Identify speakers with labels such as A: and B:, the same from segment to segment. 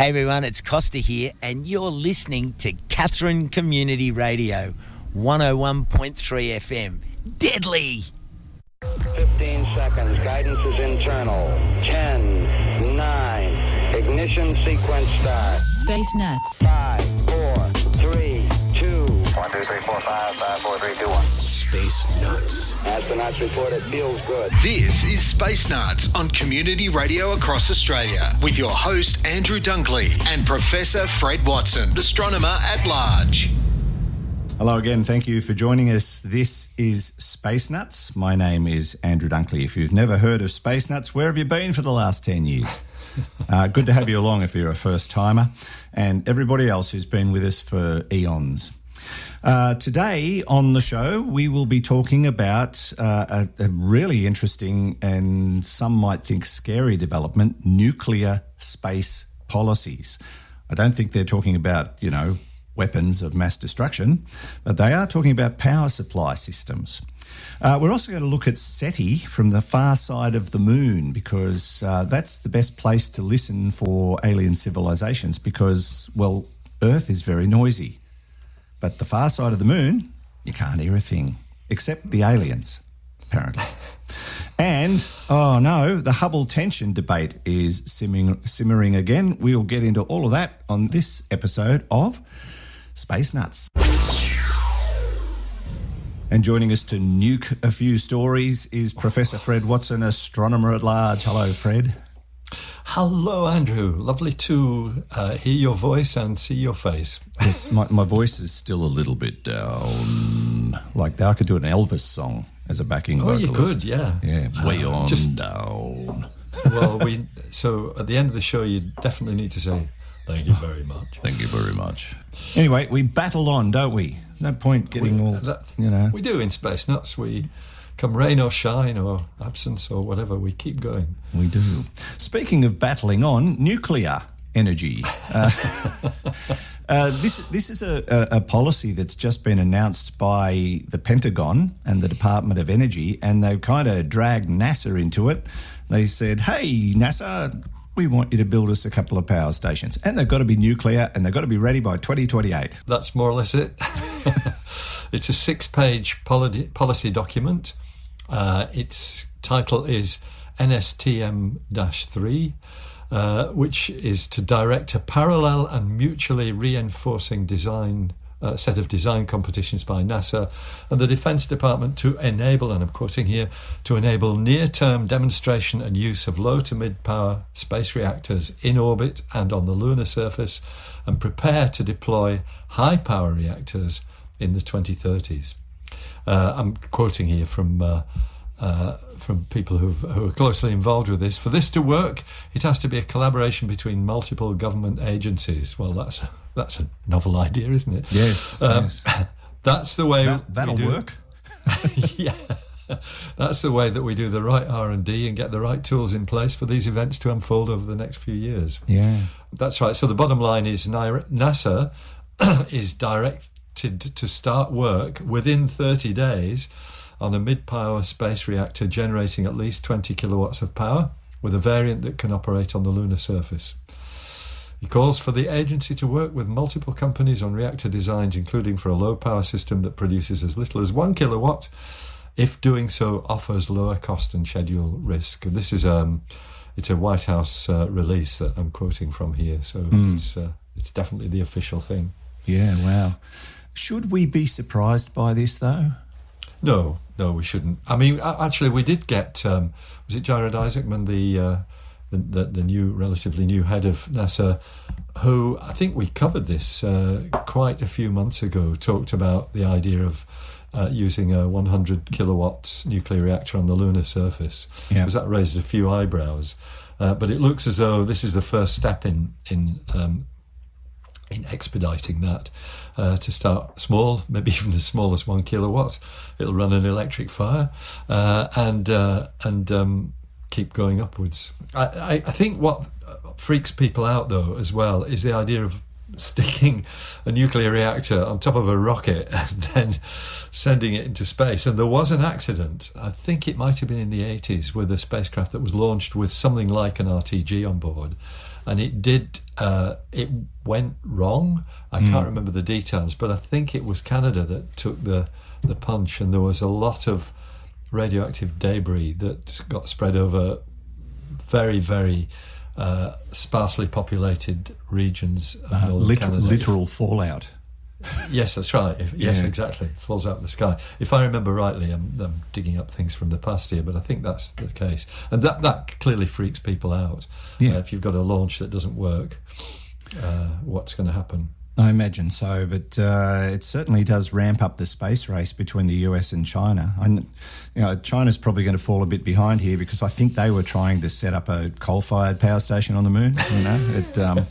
A: Hey everyone, it's Costa here, and you're listening to Katherine Community Radio, 101.3 FM. Deadly!
B: 15 seconds. Guidance is internal. 10, 9. Ignition sequence start.
C: Space Nuts.
B: 5, 4, 3, 2.
D: 1, 2, 3, 4, 5, 5, 4, 3, 2, 1.
E: Space Nuts.
B: Astronauts report it feels good.
E: This is Space Nuts on Community Radio across Australia with your host Andrew Dunkley and Professor Fred Watson, astronomer at large.
F: Hello again, thank you for joining us. This is Space Nuts. My name is Andrew Dunkley. If you've never heard of Space Nuts, where have you been for the last 10 years? Good to have you along if you're a first-timer, and everybody else who's been with us for eons. Today on the show, we will be talking about a really interesting and some might think scary development, nuclear space policies. I don't think they're talking about, weapons of mass destruction, but they are talking about power supply systems. We're also going to look at SETI from the far side of the moon because that's the best place to listen for alien civilizations because, well, Earth is very noisy. But the far side of the moon, you can't hear a thing, except the aliens, apparently. And, oh no, the Hubble tension debate is simmering again. We'll get into all of that on this episode of Space Nuts. And joining us to nuke a few stories is Professor Fred Watson, astronomer at large. Hello, Fred.
G: Hello, Andrew. Lovely to hear your voice and see your face.
F: Yes, my voice is still a little bit down. Like I could do an Elvis song as a backing vocalist.
G: You could, yeah.
F: Yeah, way on down.
G: Well, so at the end of the show, you definitely need to say, thank you very much.
F: Thank you very much. Anyway, we battle on, don't we? No point getting
G: We do in Space Nuts. We come rain or shine or absence or whatever, we keep going.
F: We do. Speaking of battling on, nuclear energy. This is a policy that's just been announced by the Pentagon and the Department of Energy, and they've kind of dragged NASA into it. They said, hey, NASA, we want you to build us a couple of power stations, and they've got to be nuclear, and they've got to be ready by 2028.
G: That's more or less it. It's a 6-page policy document. Its title is NSTM-3, which is to direct a parallel and mutually reinforcing set of design competitions by NASA and the Defense Department to enable, and I'm quoting here, to enable near-term demonstration and use of low to mid-power space reactors in orbit and on the lunar surface, and prepare to deploy high-power reactors in the 2030s. I'm quoting here from people who are closely involved with this. For this to work, it has to be a collaboration between multiple government agencies. Well, that's a novel idea, isn't it?
F: Yes.
G: That's the way
F: that'll work.
G: Yeah, that's the way that we do the right R&D and get the right tools in place for these events to unfold over the next few years.
F: Yeah,
G: that's right. So the bottom line is NASA is directed to start work within 30 days on a mid-power space reactor generating at least 20 kilowatts of power with a variant that can operate on the lunar surface. He calls for the agency to work with multiple companies on reactor designs, including for a low-power system that produces as little as 1 kilowatt, if doing so offers lower cost and schedule risk. And this is it's a White House release that I'm quoting from here, so it's definitely the official thing.
F: Yeah, wow. Should we be surprised by this, though?
G: No, we shouldn't. I mean, actually, we did get, was it Jared Isaacman, the new, relatively new head of NASA, who, I think we covered this quite a few months ago, talked about the idea of using a 100 kilowatt nuclear reactor on the lunar surface, because that raised a few eyebrows. But it looks as though this is the first step in expediting that to start small, maybe even as small as 1 kilowatt. It'll run an electric fire and keep going upwards. I think what freaks people out, though, as well, is the idea of sticking a nuclear reactor on top of a rocket and then sending it into space. And there was an accident, I think it might have been in the 80s, with a spacecraft that was launched with something like an RTG on board. And it went wrong. I can't remember the details, but I think it was Canada that took the punch, and there was a lot of radioactive debris that got spread over very, very sparsely populated regions of northern Canada.
F: Literal fallout.
G: Yes, that's right. Yes, exactly. It falls out of the sky. If I remember rightly, I'm digging up things from the past here, but I think that's the case. And that clearly freaks people out.
F: Yeah.
G: If you've got a launch that doesn't work, what's going to happen?
F: I imagine so, but it certainly does ramp up the space race between the US and China. China's probably going to fall a bit behind here because I think they were trying to set up a coal-fired power station on the moon. It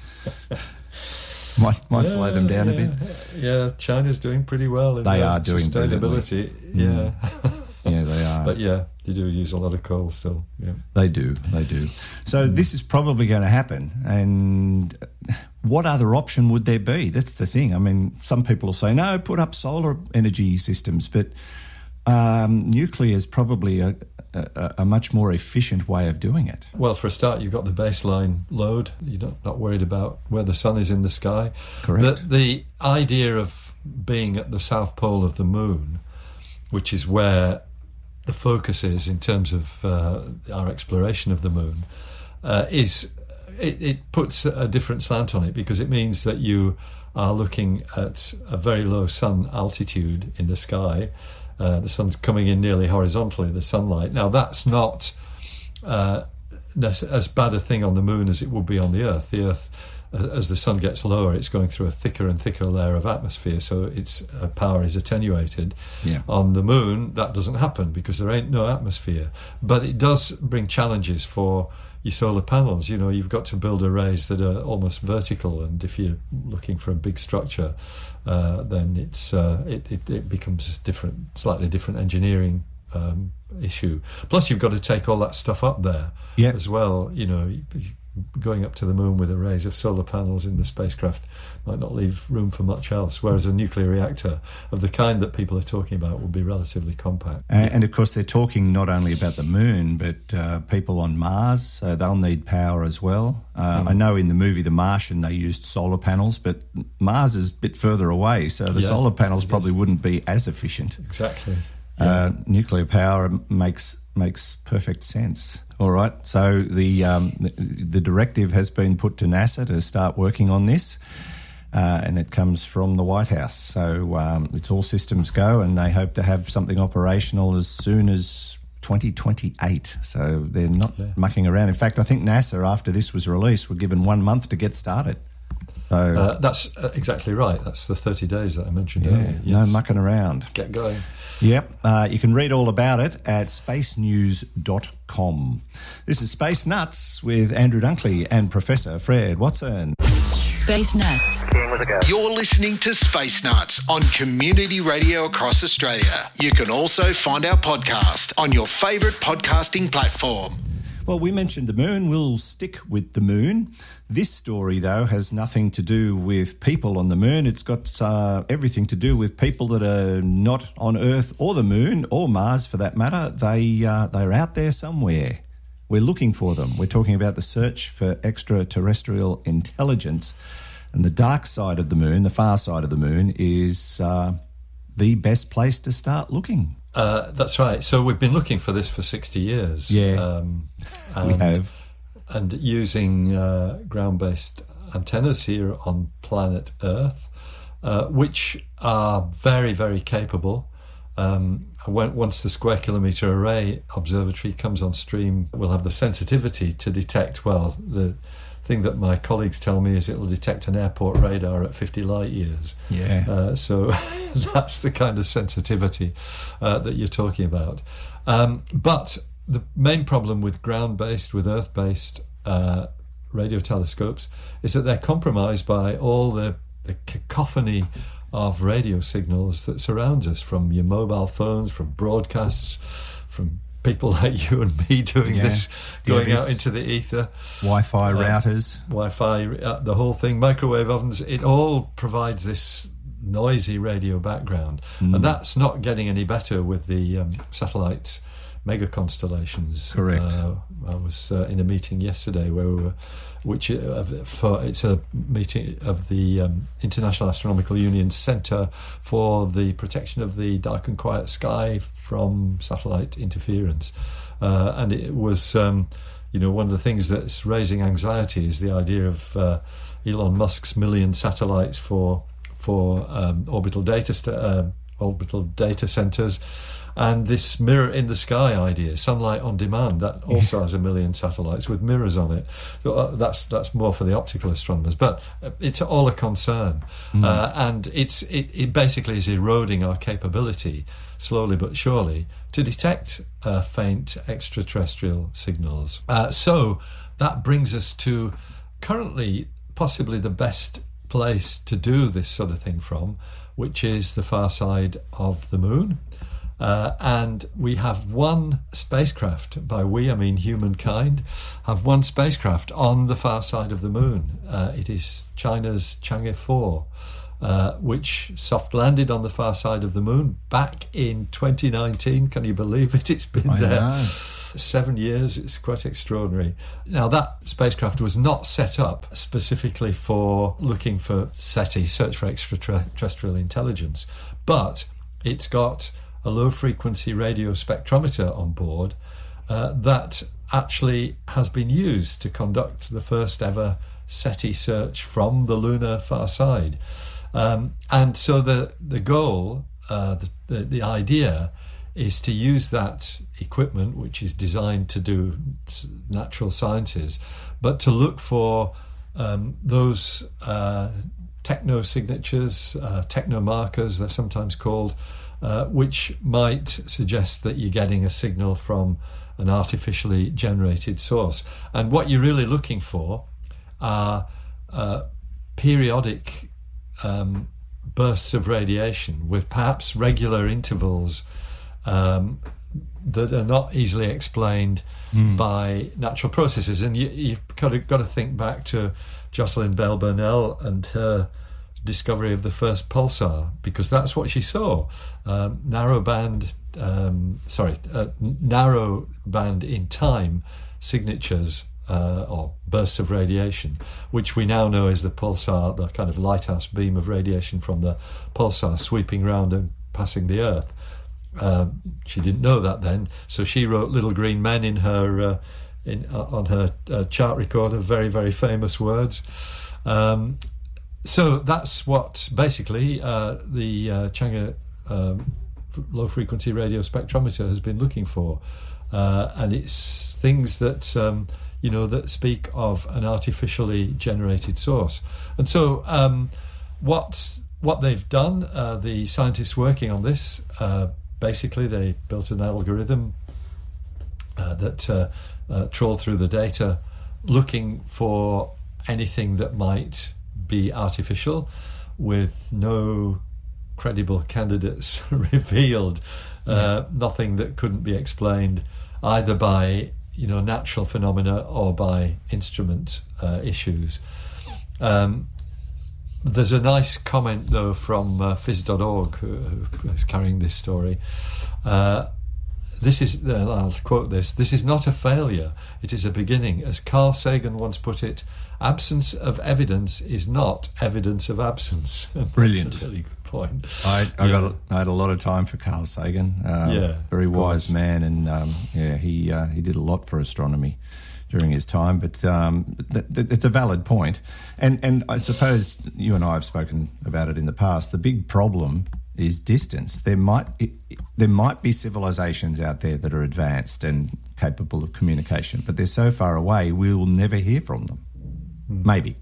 F: might slow them down a bit.
G: Yeah, China's doing pretty well in
F: they are doing
G: sustainability. Yeah.
F: Yeah, they are.
G: But yeah, they do use a lot of coal still. Yeah,
F: they do. So this is probably going to happen. And what other option would there be? That's the thing. I mean, some people will say, no, put up solar energy systems, but nuclear is probably a much more efficient way of doing it.
G: Well, for a start, you've got the baseline load. You're not worried about where the sun is in the sky.
F: Correct.
G: The idea of being at the south pole of the moon, which is where the focus is in terms of our exploration of the moon, it puts a different slant on it, because it means that you are looking at a very low sun altitude in the sky. The sun's coming in nearly horizontally, the sunlight. Now, that's not as bad a thing on the moon as it would be on the Earth. The Earth, as the sun gets lower, it's going through a thicker and thicker layer of atmosphere, so its power is attenuated.
F: Yeah.
G: On the moon, that doesn't happen because there ain't no atmosphere. But it does bring challenges for your solar panels. You know, you've got to build arrays that are almost vertical, and if you're looking for a big structure, then it becomes slightly different engineering issue. Plus, you've got to take all that stuff up there as well. You know, going up to the moon with arrays of solar panels in the spacecraft might not leave room for much else, whereas a nuclear reactor of the kind that people are talking about will be relatively compact.
F: And of course, they're talking not only about the moon, but people on Mars, so they'll need power as well. I know in the movie The Martian they used solar panels, but Mars is a bit further away, so the solar panels probably wouldn't be as efficient.
G: Exactly.
F: Nuclear power makes perfect sense. All right, so the directive has been put to NASA to start working on this, and it comes from the White House. So it's all systems go, and they hope to have something operational as soon as 2028. So they're not mucking around. In fact, I think NASA, after this was released, were given 1 month to get started. So
G: that's exactly right. That's the 30 days that I mentioned earlier. Yes.
F: No mucking around.
G: Get going.
F: Yep, you can read all about it at spacenews.com. This is Space Nuts with Andrew Dunkley and Professor Fred Watson.
C: Space Nuts.
E: You're listening to Space Nuts on Community Radio across Australia. You can also find our podcast on your favourite podcasting platform.
F: Well, we mentioned the moon. We'll stick with the moon. This story, though, has nothing to do with people on the moon. It's got everything to do with people that are not on Earth or the moon or Mars, for that matter. They're out there somewhere. We're looking for them. We're talking about the search for extraterrestrial intelligence. And the dark side of the moon, the far side of the moon, is the best place to start looking.
G: That's right. So we've been looking for this for 60 years.
F: Yeah, we have.
G: And using ground-based antennas here on planet Earth, which are very, very capable. Once the Square Kilometre Array Observatory comes on stream, we'll have the sensitivity to detect, well, the thing that my colleagues tell me is it'll detect an airport radar at 50 light years.
F: Yeah.
G: So that's the kind of sensitivity that you're talking about. But the main problem with ground-based, with Earth-based radio telescopes is that they're compromised by all the cacophony of radio signals that surrounds us, from your mobile phones, from broadcasts, from people like you and me doing this, going out into the ether.
F: Wi-Fi routers.
G: Wi-Fi, the whole thing, microwave ovens, it all provides this noisy radio background. And that's not getting any better with the satellites, mega constellations.
F: Correct.
G: I was in a meeting yesterday where we were, it's a meeting of the International Astronomical Union Centre for the Protection of the Dark and Quiet Sky from Satellite Interference, and it was one of the things that's raising anxiety is the idea of Elon Musk's 1 million satellites for orbital data centres, and this mirror in the sky idea, sunlight on demand, that also has 1 million satellites with mirrors on it. So that's more for the optical astronomers, but it's all a concern, and it basically is eroding our capability slowly but surely to detect faint extraterrestrial signals. So that brings us to currently possibly the best place to do this sort of thing from, which is the far side of the moon. And we have one spacecraft, by we I mean humankind, have one spacecraft on the far side of the moon. It is China's Chang'e 4, which soft landed on the far side of the moon back in 2019. Can you believe it? It's been there 7 years. It's quite extraordinary. Now, that spacecraft was not set up specifically for looking for SETI, search for extraterrestrial intelligence, but it's got a low-frequency radio spectrometer on board that actually has been used to conduct the first ever SETI search from the lunar far side. And so the goal, the idea, is to use that equipment, which is designed to do natural sciences, but to look for those techno-signatures, techno-markers, they're sometimes called, which might suggest that you're getting a signal from an artificially generated source. And what you're really looking for are periodic bursts of radiation with perhaps regular intervals that are not easily explained by natural processes. And you've got to think back to Jocelyn Bell Burnell and her discovery of the first pulsar, because that's what she saw. Narrow band in time signatures or bursts of radiation, which we now know is the pulsar, the kind of lighthouse beam of radiation from the pulsar sweeping round and passing the Earth. She didn't know that then, so she wrote Little Green Men in her on her chart recorder, very, very famous words. So that's what basically the Chang'e low-frequency radio spectrometer has been looking for, and it's things that that speak of an artificially generated source. And so what they've done, the scientists working on this, basically they built an algorithm that trawled through the data, looking for anything that might be artificial, with no credible candidates revealed, nothing that couldn't be explained either by natural phenomena or by instrument issues. There's a nice comment though from phys.org who is carrying this story. This is, I'll quote this is not a failure, it is a beginning. As Carl Sagan once put it, absence of evidence is not evidence of absence.
F: Brilliant.
G: That's a really good point.
F: I had a lot of time for Carl Sagan. Very wise man, and he did a lot for astronomy during his time. But it's a valid point, and I suppose you and I have spoken about it in the past. The big problem is distance. There might be civilizations out there that are advanced and capable of communication, but they're so far away we will never hear from them. Maybe.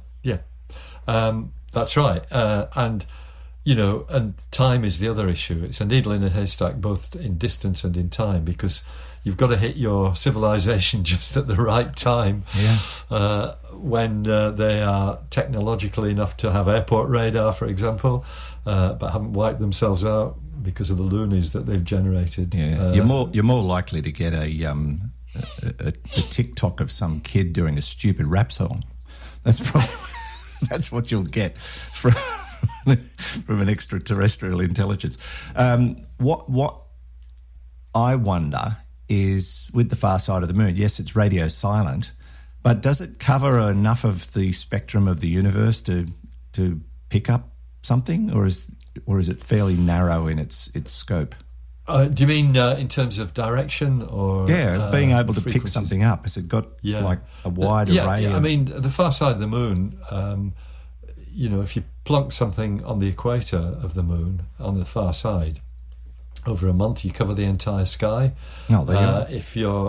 G: That's right. And time is the other issue. It's a needle in a haystack, both in distance and in time, because you've got to hit your civilization just at the right time. When they are technological enough to have airport radar, for example, but haven't wiped themselves out because of the loonies that they've generated.
F: Yeah, you're more likely to get a TikTok of some kid doing a stupid rap song. That's probably that's what you'll get from an extraterrestrial intelligence. What I wonder is, with the far side of the moon, yes, it's radio silent, but does it cover enough of the spectrum of the universe to pick up something, or is it fairly narrow in its scope?
G: Do you mean in terms of direction, or
F: being able to
G: frequencies?
F: pick something up? Has it got like a wide array?
G: Yeah, I mean, the far side of the moon. If you plonk something on the equator of the moon on the far side, over a month you cover the entire sky.
F: No, there you are.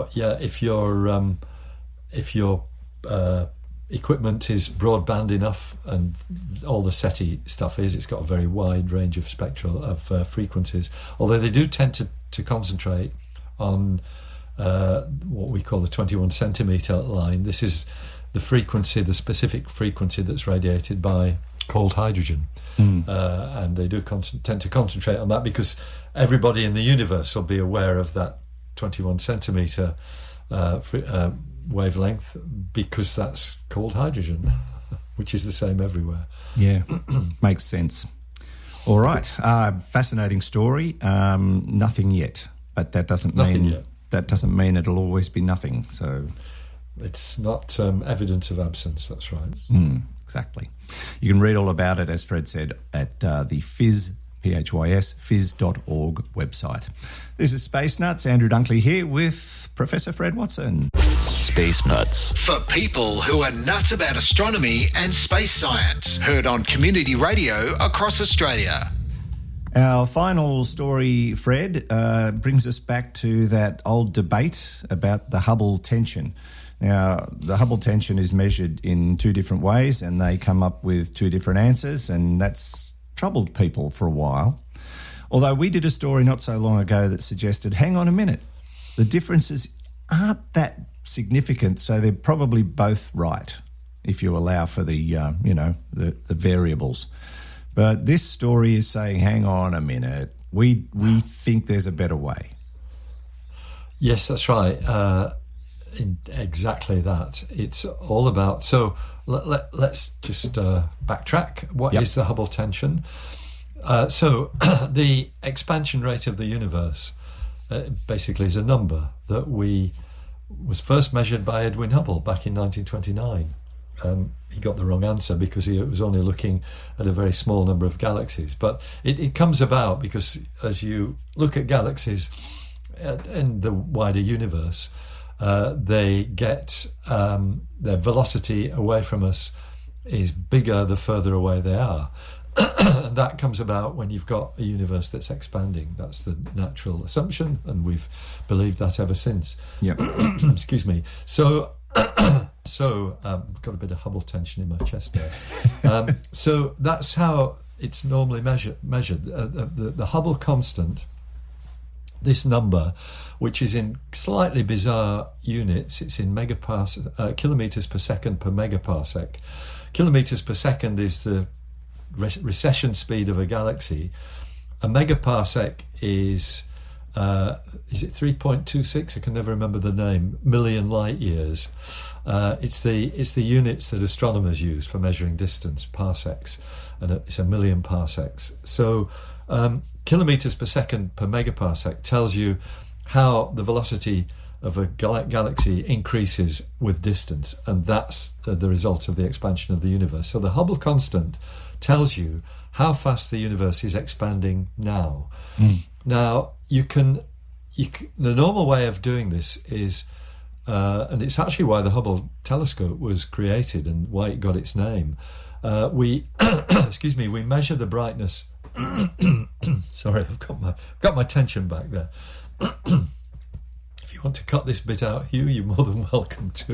G: If your equipment is broadband enough, and all the SETI stuff is, it's got a very wide range of frequencies, although they do tend to concentrate on what we call the 21 centimetre line. This is the specific frequency that's radiated by cold hydrogen. And they do tend to concentrate on that because everybody in the universe will be aware of that 21 centimetre wavelength, because that's cold hydrogen, which is the same everywhere.
F: Yeah, makes sense. All right, fascinating story. Nothing yet, but that doesn't mean it'll always be nothing. So
G: it's not evidence of absence. That's right.
F: Exactly. You can read all about it, as Fred said, at the Phys, P-H-Y-S, phys.org website. This is Space Nuts. Andrew Dunkley here with Professor Fred Watson.
E: Space Nuts. For people who are nuts about astronomy and space science. Heard on community radio across Australia.
F: Our final story, Fred, brings us back to that old debate about the Hubble tension. Now, the Hubble tension is measured in two different ways, and they come up with two different answers, and that's troubled people for a while. Although we did a story not so long ago that suggested, hang on a minute, the differences aren't that significant, so they're probably both right if you allow for the variables. But this story is saying, hang on a minute, we think there's a better way.
G: Yes, that's right. Exactly that. It's all about... So let's just backtrack. What is the Hubble tension? So the expansion rate of the universe basically is a number that was first measured by Edwin Hubble back in 1929. He got the wrong answer because he was only looking at a very small number of galaxies. But it comes about because as you look at galaxies in the wider universe, they get their velocity away from us is bigger the further away they are. And that comes about when you've got a universe that's expanding. That's the natural assumption, and we've believed that ever since.
F: Yeah.
G: Excuse me. So I've got a bit of Hubble tension in my chest there. So that's how it's normally measured. The Hubble constant, this number, which is in slightly bizarre units, it's in kilometres per second per megaparsec. Kilometres per second is the recession speed of a galaxy. A megaparsec is it 3.26? I can never remember the name. Million light years. It's the units that astronomers use for measuring distance, parsecs, and it's a million parsecs. So kilometres per second per megaparsec tells you how the velocity of a galaxy increases with distance, and that's the result of the expansion of the universe. So the Hubble constant tells you how fast the universe is expanding now. Now, the normal way of doing this is, and it's actually why the Hubble telescope was created and why it got its name. We measure the brightness. Sorry, I've got my tension back there. If you want to cut this bit out, Hugh, you're more than welcome to.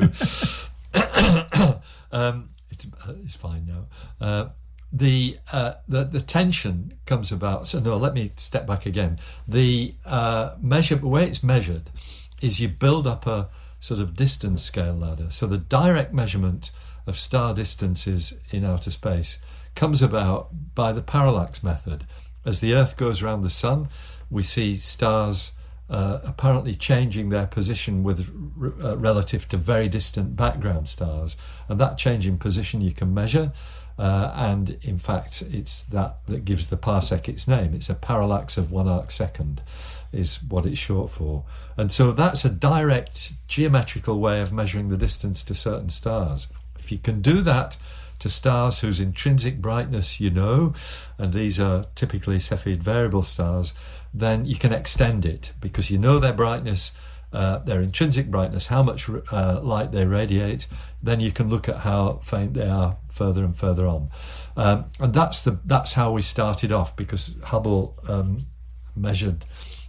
G: It's fine now. The tension comes about. So no, let me step back again. The way it's measured is you build up a sort of distance scale ladder. So the direct measurement of star distances in outer space comes about by the parallax method, as the Earth goes around the sun, we see stars apparently changing their position with relative to very distant background stars, and that change in position you can measure, and in fact it's that gives the parsec its name. It's a parallax of 1 arc second is what it's short for, and so that's a direct geometrical way of measuring the distance to certain stars. If you can do that to stars whose intrinsic brightness you know, and these are typically Cepheid variable stars, then you can extend it because you know their brightness, their intrinsic brightness, how much light they radiate. Then you can look at how faint they are further and further on, and that's how we started off, because Hubble measured.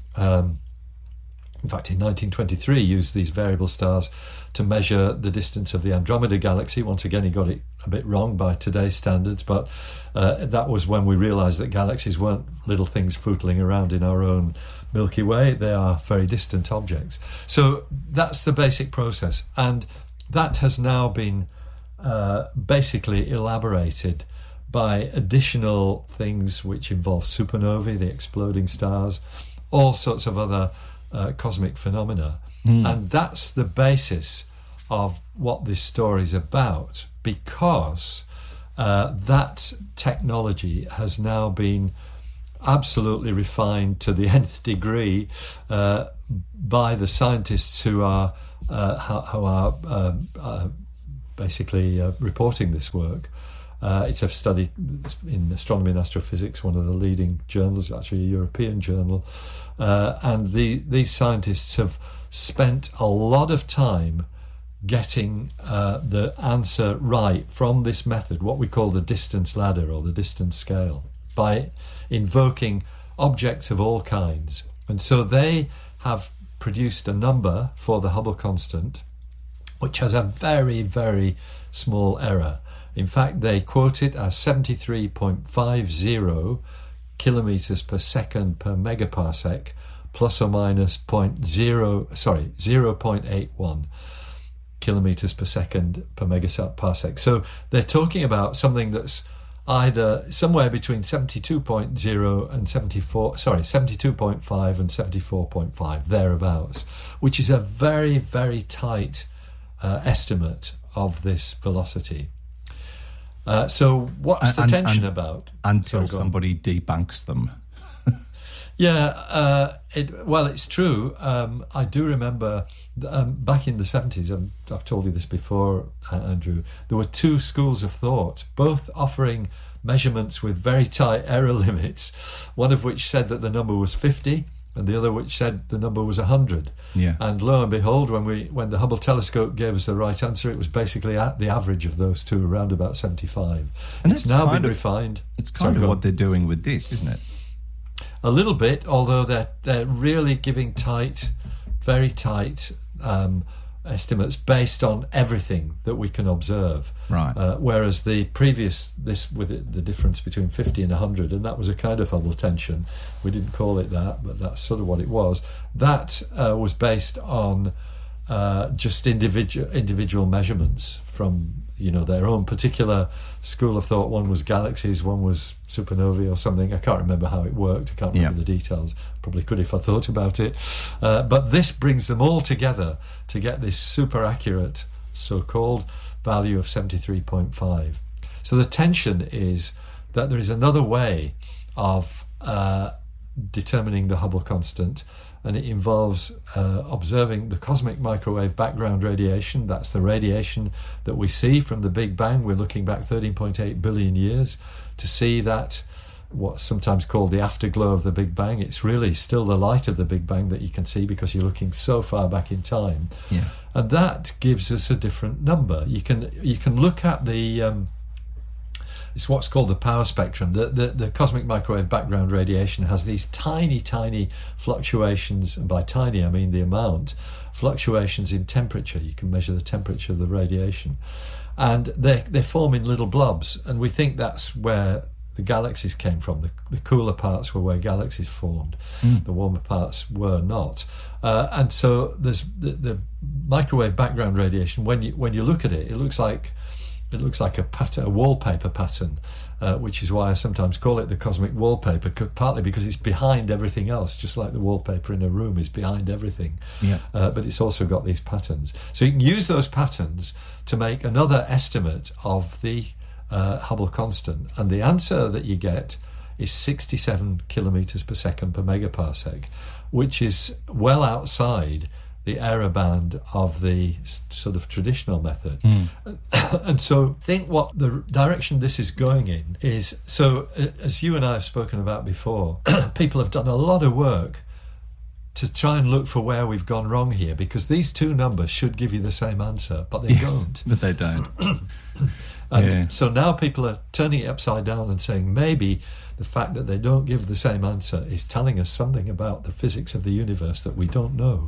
G: In fact, in 1923, used these variable stars to measure the distance of the Andromeda Galaxy. Once again, he got it a bit wrong by today's standards, but that was when we realised that galaxies weren't little things footling around in our own Milky Way. They are very distant objects. So that's the basic process, and that has now been basically elaborated by additional things which involve supernovae, the exploding stars, all sorts of other cosmic phenomena. And that's the basis of what this story is about, because that technology has now been absolutely refined to the nth degree by the scientists who are basically reporting this work. It's a study in Astronomy and Astrophysics, one of the leading journals, actually a European journal. And these scientists have spent a lot of time getting the answer right from this method, what we call the distance ladder or the distance scale, by invoking objects of all kinds. And so they have produced a number for the Hubble constant, which has a very, very small error. In fact, they quote it as 73.50 kilometers per second per megaparsec, plus or minus 0.81 kilometers per second per megaparsec. So they're talking about something that's either somewhere between 72.0 and 72.5 and 74.5, thereabouts, which is a very, very tight estimate of this velocity. So what's the tension about?
F: Until somebody debunks them.
G: Yeah, it's true. I do remember back in the 70s, I've told you this before, Andrew, there were two schools of thought, both offering measurements with very tight error limits, one of which said that the number was 50 and the other which said the number was 100.
F: Yeah.
G: And lo and behold, when the Hubble telescope gave us the right answer, it was basically at the average of those two, around about 75. And it's now been refined.
F: It's kind of what they're doing with this, isn't it?
G: A little bit, although they're really giving very tight estimates based on everything that we can observe.
F: Right.
G: Whereas the previous, the difference between 50 and 100, and that was a kind of Hubble tension. We didn't call it that, but that's sort of what it was. That was based on just individual measurements from their own particular school of thought. One was galaxies, one was supernovae or something. I can't remember how it worked. I can't remember the details. Probably could if I thought about it. But this brings them all together to get this super accurate so-called value of 73.5. So the tension is that there is another way of determining the Hubble constant, and it involves observing the cosmic microwave background radiation. That's the radiation that we see from the Big Bang. We're looking back 13.8 billion years to see that, what's sometimes called the afterglow of the Big Bang. It's really still the light of the Big Bang that you can see because you're looking so far back in time.
F: Yeah.
G: And that gives us a different number. You can look at the... it's what's called the power spectrum. The cosmic microwave background radiation has these tiny, tiny fluctuations, and by tiny I mean the amount, fluctuations in temperature. You can measure the temperature of the radiation. And they form in little blobs, and we think that's where the galaxies came from. The cooler parts were where galaxies formed. The warmer parts were not. And so there's the microwave background radiation. When you look at it, it looks like It looks like a wallpaper pattern, which is why I sometimes call it the cosmic wallpaper, partly because it's behind everything else, just like the wallpaper in a room is behind everything.
F: Yeah.
G: But it's also got these patterns. So you can use those patterns to make another estimate of the Hubble constant. And the answer that you get is 67 kilometres per second per megaparsec, which is well outside the error band of the sort of traditional method. And so think what the direction this is going in is, so as you and I have spoken about before, people have done a lot of work to try and look for where we've gone wrong here, because these two numbers should give you the same answer, but they don't.
F: But they don't.
G: And so now people are turning it upside down and saying maybe the fact that they don't give the same answer is telling us something about the physics of the universe that we don't know.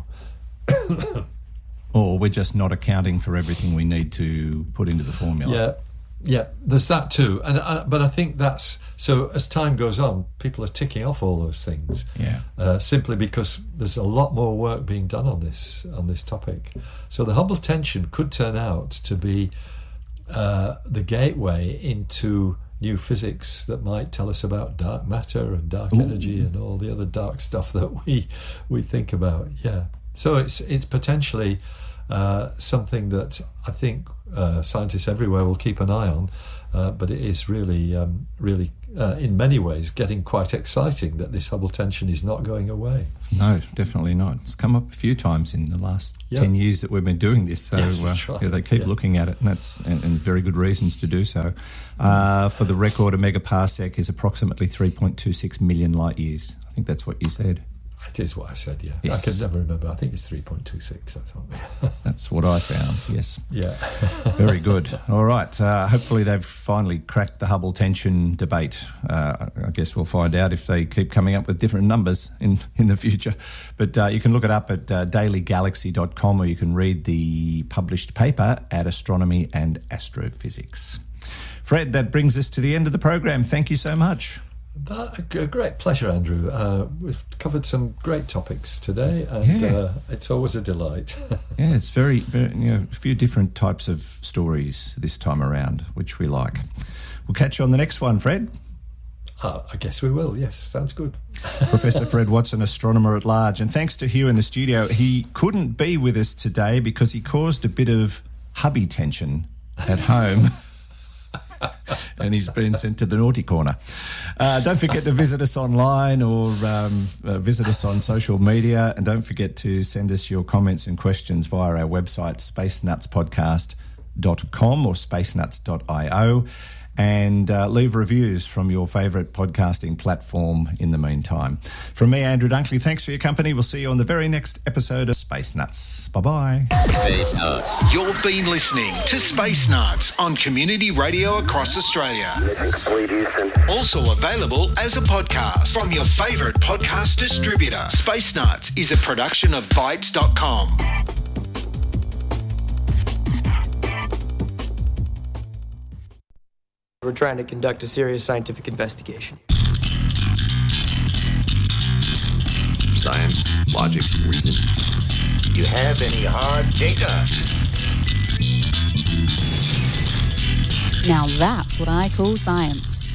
F: Or we're just not accounting for everything we need to put into the formula.
G: Yeah, there's that too. But I think that's, so as time goes on, people are ticking off all those things. Simply because there's a lot more work being done on this topic. So the Hubble tension could turn out to be the gateway into new physics that might tell us about dark matter and dark energy and all the other dark stuff that we think about. Yeah. So it's potentially something that I think scientists everywhere will keep an eye on, but it is really in many ways getting quite exciting that this Hubble tension is not going away.
F: No, definitely not. It's come up a few times in the last 10 years that we've been doing this, so
G: that's right.
F: they keep looking at it, and and very good reasons to do so. For the record, a megaparsec is approximately 3.26 million light years. I think that's what you said.
G: It is what I said, yeah.
F: Yes.
G: I can never remember. I think it's 3.26, I thought.
F: That's what I found, yes.
G: Yeah.
F: Very good. All right. Hopefully they've finally cracked the Hubble tension debate. I guess we'll find out if they keep coming up with different numbers in the future. But you can look it up at dailygalaxy.com, or you can read the published paper at Astronomy and Astrophysics. Fred, that brings us to the end of the program. Thank you so much.
G: A great pleasure, Andrew. We've covered some great topics today, and it's always a delight.
F: Yeah, it's very, a few different types of stories this time around, which we like. We'll catch you on the next one, Fred.
G: I guess we will, yes. Sounds good.
F: Professor Fred Watson, astronomer at large. And thanks to Hugh in the studio. He couldn't be with us today because he caused a bit of hubby tension at home. And he's been sent to the naughty corner. Don't forget to visit us online or visit us on social media. And don't forget to send us your comments and questions via our website, spacenutspodcast.com or spacenuts.io. And leave reviews from your favourite podcasting platform in the meantime. From me, Andrew Dunkley, thanks for your company. We'll see you on the very next episode of Space Nuts. Bye-bye.
E: Space Nuts. You've been listening to Space Nuts on Community Radio across Australia. Also available as a podcast from your favourite podcast distributor. Space Nuts is a production of Bytes.com.
C: We're trying to conduct a serious scientific investigation.
H: Science, logic, reason. Do you have any hard data?
I: Now that's what I call science.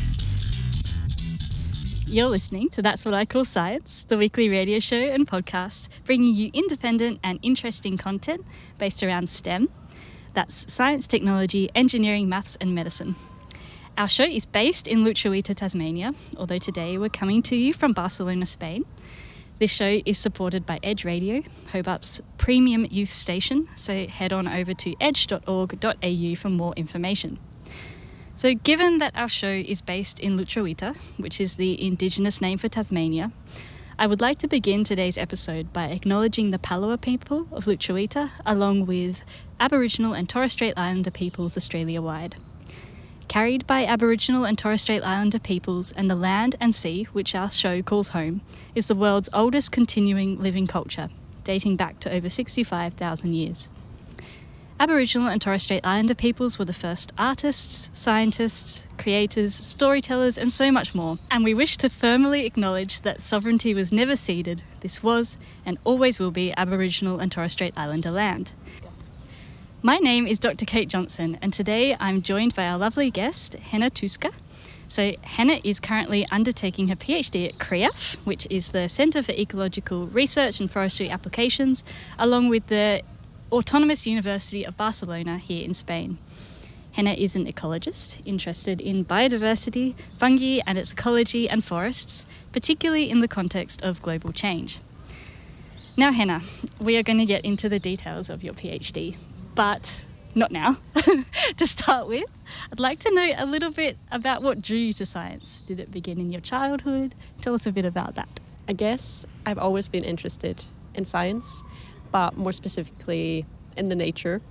J: You're listening to That's What I Call Science, the weekly radio show and podcast bringing you independent and interesting content based around STEM. That's science, technology, engineering, maths and medicine. Our show is based in Lutruwita, Tasmania, although today we're coming to you from Barcelona, Spain. This show is supported by Edge Radio, Hobart's premium youth station, so head on over to edge.org.au for more information. So given that our show is based in Lutruwita, which is the Indigenous name for Tasmania, I would like to begin today's episode by acknowledging the Palawa people of Lutruwita, along with Aboriginal and Torres Strait Islander peoples Australia-wide. Carried by Aboriginal and Torres Strait Islander peoples and the land and sea, which our show calls home, is the world's oldest continuing living culture, dating back to over 65,000 years. Aboriginal and Torres Strait Islander peoples were the first artists, scientists, creators, storytellers, and so much more. And we wish to firmly acknowledge that sovereignty was never ceded. This was, and always will be, Aboriginal and Torres Strait Islander land. My name is Dr. Kate Johnson, and today I'm joined by our lovely guest, Henna Tuska. So Henna is currently undertaking her PhD at CREAF, which is the Centre for Ecological Research and Forestry Applications, along with the Autonomous University of Barcelona here in Spain. Henna is an ecologist interested in biodiversity, fungi and its ecology and forests, particularly in the context of global change. Now, Henna, we are going to get into the details of your PhD, but not now. To start with, I'd like to know a little bit about what drew you to science. Did it begin in your childhood? Tell us a bit about that.
K: I guess I've always been interested in science, but more specifically in the nature.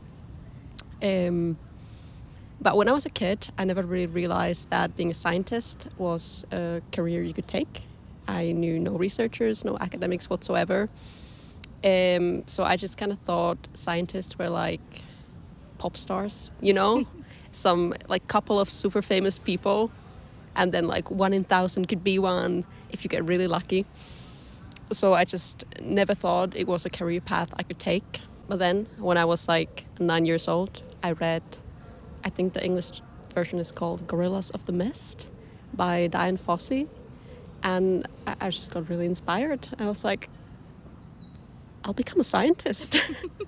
K: But when I was a kid, I never really realized that being a scientist was a career you could take. I knew no researchers, no academics whatsoever. So I just kind of thought scientists were like pop stars, you know? Some like couple of super famous people, and then like 1 in 1,000 could be one if you get really lucky. So I just never thought it was a career path I could take. But then when I was like 9 years old, I read, I think the English version is called Gorillas of the Mist by Dian Fossey. And I just got really inspired. I was like, I'll become a scientist.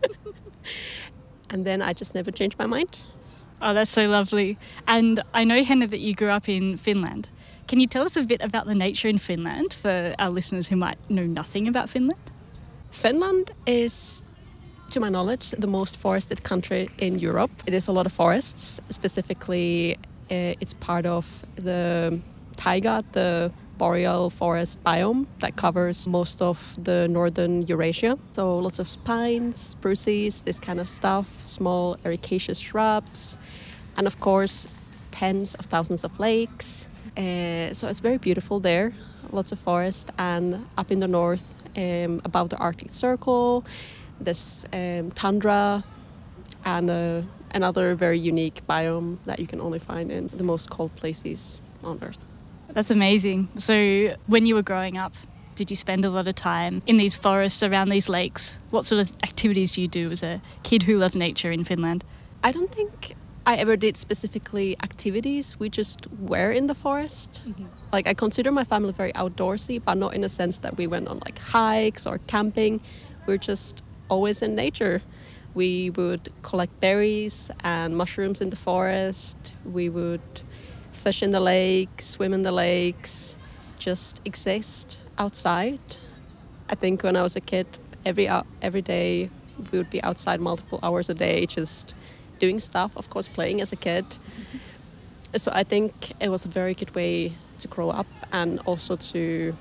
K: And then I just never changed my mind.
J: Oh, that's so lovely. And I know, Henna, that you grew up in Finland. Can you tell us a bit about the nature in Finland for our listeners who might know nothing about Finland?
K: Finland is, to my knowledge, the most forested country in Europe. It is a lot of forests. Specifically, it's part of the taiga, the boreal forest biome that covers most of the northern Eurasia. So lots of pines, spruces, this kind of stuff, small ericaceous shrubs, and of course, tens of thousands of lakes. So it's very beautiful there, lots of forest. And up in the north, above the Arctic Circle, there's tundra and another very unique biome that you can only find in the most cold places on Earth.
J: That's amazing. So when you were growing up, did you spend a lot of time in these forests around these lakes? What sort of activities do you do as a kid who loves nature in Finland?
K: I don't think I ever did specifically activities. We just were in the forest. Mm-hmm. Like, I consider my family very outdoorsy, but not in a sense that we went on like hikes or camping. We're just always in nature. We would collect berries and mushrooms in the forest. We would fish in the lake, swim in the lakes, just exist outside. I think when I was a kid, every day we would be outside multiple hours a day, just doing stuff, of course, playing as a kid. Mm-hmm. So I think it was a very good way to grow up and also to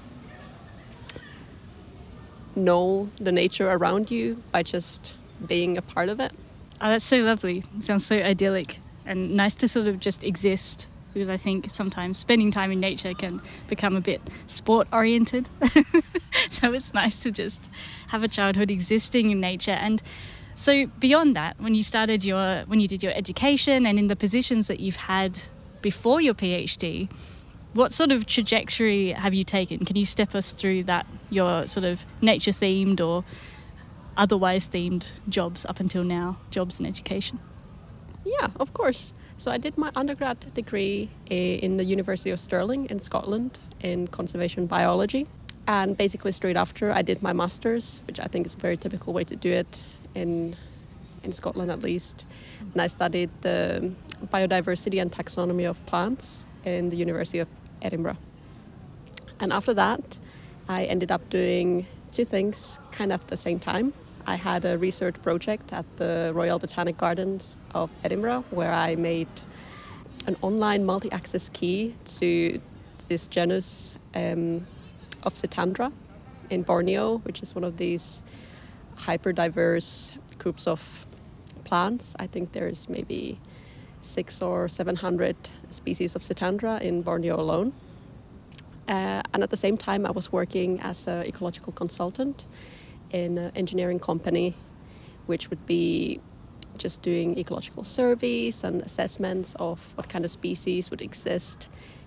K: know the nature around you by just being a part of it.
J: Oh, that's so lovely. Sounds so idyllic and nice to sort of just exist, because I think sometimes spending time in nature can become a bit sport-oriented. So it's nice to just have a childhood existing in nature. And so beyond that, when you did your education and in the positions that you've had before your PhD, what sort of trajectory have you taken? Can you step us through that, your sort of nature-themed or otherwise themed jobs up until now, jobs in education?
K: Yeah, of course. So I did my undergrad degree in the University of Stirling in Scotland in conservation biology. And basically straight after I did my master's, which I think is a very typical way to do it in Scotland at least. And I studied the biodiversity and taxonomy of plants in the University of Edinburgh. And after that, I ended up doing two things kind of at the same time. I had a research project at the Royal Botanic Gardens of Edinburgh where I made an online multi-access key to this genus of Sitandra in Borneo, which is one of these hyper-diverse groups of plants. I think there's maybe 600 or 700 species of Sitandra in Borneo alone. And at the same time, I was working as an ecological consultant in an engineering company, which would be just doing ecological surveys and assessments of what kind of species would exist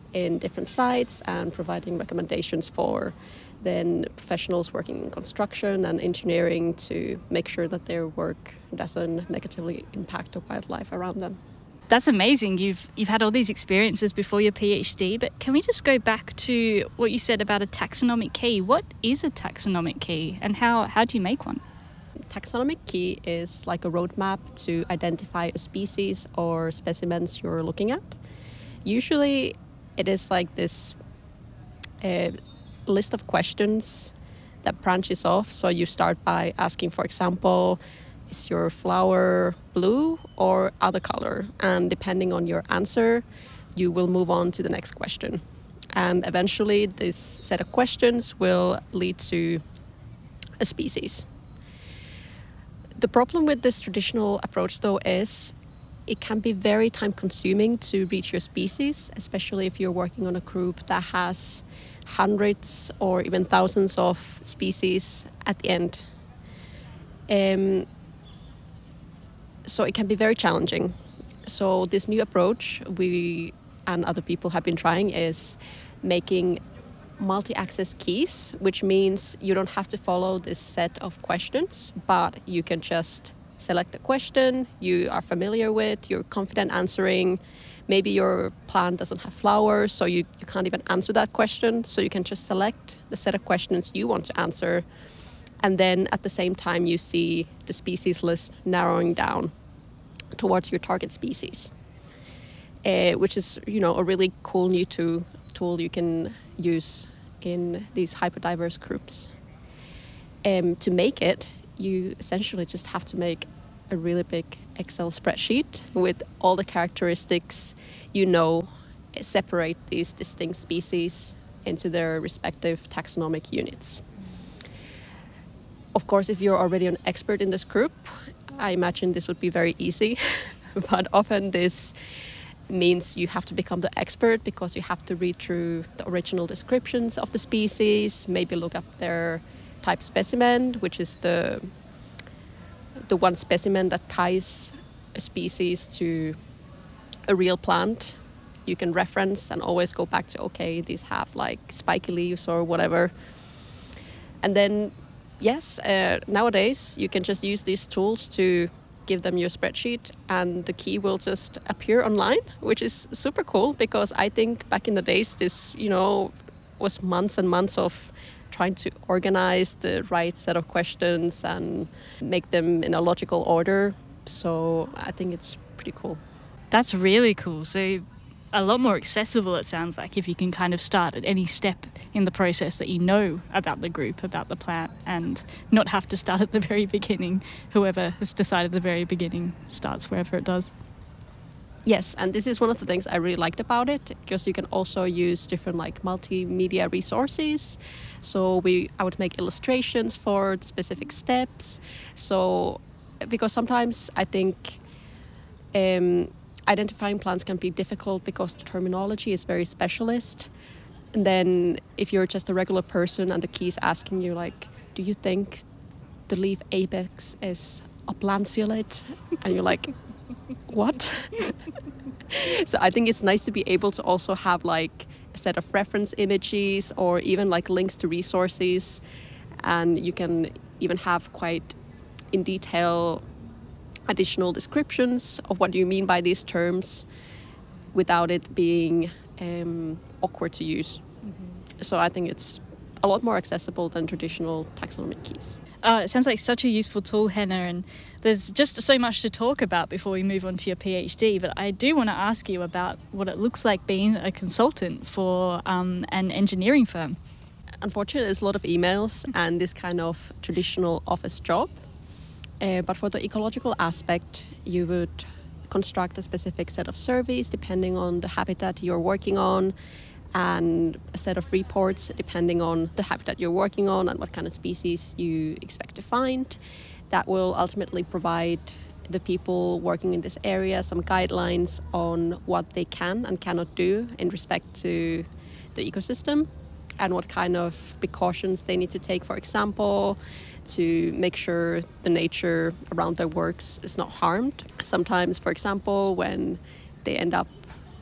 K: in different sites and providing recommendations for then professionals working in construction and engineering to make sure that their work doesn't negatively impact the wildlife around them.
J: That's amazing. You've had all these experiences before your PhD, but can we just go back to what you said about a taxonomic key? What is a taxonomic key and how do you make one?
K: Taxonomic key is like a roadmap to identify a species or specimens you're looking at. Usually it is like this list of questions that branches off. So you start by asking, for example, is your flower blue or other color? And depending on your answer, you will move on to the next question. And eventually this set of questions will lead to a species. The problem with this traditional approach, though, is it can be very time-consuming to reach your species, especially if you're working on a group that has hundreds or even thousands of species at the end. So it can be very challenging. So this new approach we and other people have been trying is making multi-access keys, which means you don't have to follow this set of questions, but you can just select the question you are familiar with, you're confident answering. Maybe your plant doesn't have flowers, so you can't even answer that question. So you can just select the set of questions you want to answer. And then at the same time, you see the species list narrowing down towards your target species, which is, a really cool new tool you can use in these hyperdiverse groups. To make it, you essentially just have to make a really big Excel spreadsheet with all the characteristics separate these distinct species into their respective taxonomic units. Of course, if you're already an expert in this group, I imagine this would be very easy, but often this means you have to become the expert because you have to read through the original descriptions of the species, maybe look up their type specimen, which is the one specimen that ties a species to a real plant. You can reference and always go back to, okay, these have like spiky leaves or whatever. And then, yes, nowadays you can just use these tools to give them your spreadsheet and the key will just appear online, which is super cool because I think back in the days this, was months and months of trying to organize the right set of questions and make them in a logical order. So I think it's pretty cool.
J: That's really cool. So a lot more accessible, it sounds like, if you can kind of start at any step in the process that you know about the group, about the plant, and not have to start at the very beginning. Whoever has decided at the very beginning starts wherever it does.
K: Yes, and this is one of the things I really liked about it, because you can also use different multimedia resources. So I would make illustrations for the specific steps. So because sometimes I think identifying plants can be difficult because the terminology is very specialist. And then if you're just a regular person and the key is asking you do you think the leaf apex is a lanceolate? And you're like, what? So I think it's nice to be able to also have a set of reference images or even links to resources. And you can even have quite in detail additional descriptions of what you mean by these terms without it being awkward to use. Mm-hmm. So I think it's a lot more accessible than traditional taxonomic keys.
J: It sounds like such a useful tool, Henna, and there's just so much to talk about before we move on to your PhD, but I do want to ask you about what it looks like being a consultant for an engineering firm.
K: Unfortunately, there's a lot of emails and this kind of traditional office job. But for the ecological aspect, you would construct a specific set of surveys depending on the habitat you're working on, and a set of reports depending on the habitat you're working on and what kind of species you expect to find. That will ultimately provide the people working in this area some guidelines on what they can and cannot do in respect to the ecosystem and what kind of precautions they need to take, for example, to make sure the nature around their works is not harmed. Sometimes, for example, when they end up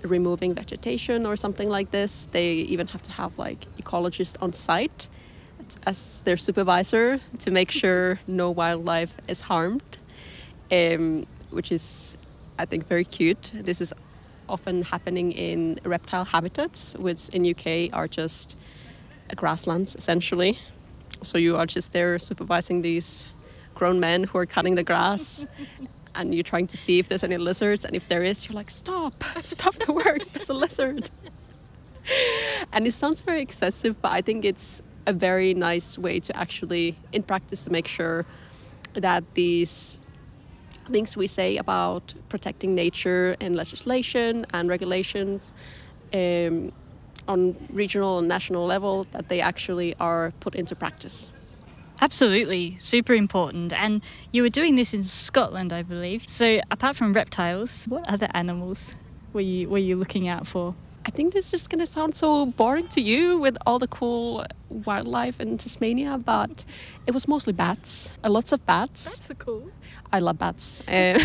K: removing vegetation or something like this. They even have to have like ecologists on site as their supervisor to make sure no wildlife is harmed, which is, I think, very cute. This is often happening in reptile habitats, which in UK are just grasslands essentially. So you are just there supervising these grown men who are cutting the grass, and you're trying to see if there's any lizards, and if there is, you're like, stop the work, there's a lizard. And it sounds very excessive, but I think it's a very nice way to actually, in practice, to make sure that these things we say about protecting nature and legislation and regulations on regional and national level, that they actually are put into practice.
J: Absolutely, super important. And you were doing this in Scotland, I believe. So apart from reptiles, what other animals were you looking out for?
K: I think this is just going to sound so boring to you with all the cool wildlife in Tasmania, but it was mostly bats. Lots of bats.
J: Bats are cool.
K: I love bats.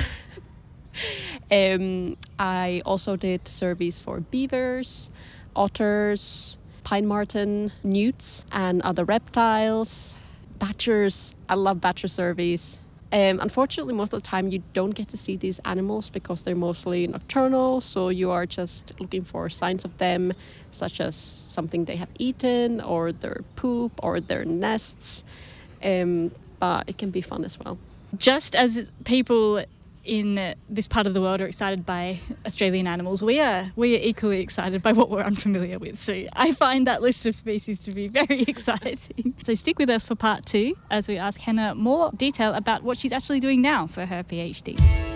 K: I also did surveys for beavers, otters, pine marten, newts, and other reptiles. Badgers. I love badger surveys. Unfortunately, most of the time you don't get to see these animals because they're mostly nocturnal, so you are just looking for signs of them, such as something they have eaten, or their poop, or their nests. But it can be fun as well.
J: Just as people in this part of the world are excited by Australian animals, we are equally excited by what we're unfamiliar with. So I find that list of species to be very exciting. So stick with us for part 2 as we ask Henna more detail about what she's actually doing now for her PhD.